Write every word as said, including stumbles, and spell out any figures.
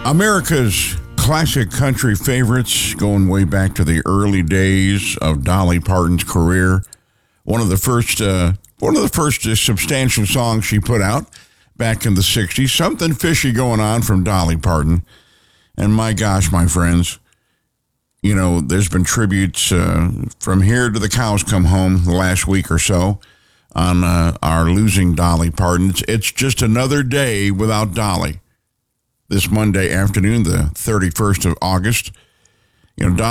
America's classic country favorites going way back to the early days of Dolly Parton's career. One of the first, uh, one of the first uh, substantial songs she put out back in the sixties. Something fishy going on from Dolly Parton. And my gosh, my friends, you know, there's been tributes uh, from here to the cows come home the last week or so on uh, our losing Dolly Parton. It's, it's just another day without Dolly. This Monday afternoon, the thirty-first of August, you know, Dolly